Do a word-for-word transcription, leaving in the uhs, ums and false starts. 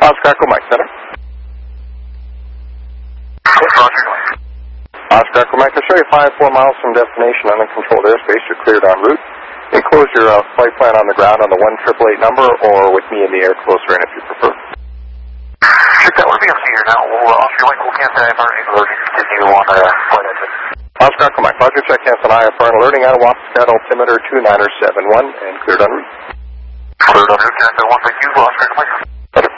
Oscar Echo Mike Center. Roger. Oscar Echo Mike, I'll show you five, four miles from destination on uncontrolled airspace. You're cleared en route. Enclose your uh, flight plan on the ground on the one triple eight number, or with me in the air closer in if you prefer. Shoot, that would be up to you now. We'll uh, off your link, we'll cancel I F R alerting. Continue on uh, flight exit. Oscar Echo Mike, Roger, check cancel I F R alerting out of Waffle altimeter two niner seven one and cleared en route. Cleared en route, cancel one, thank you, Oscar Echo Mike.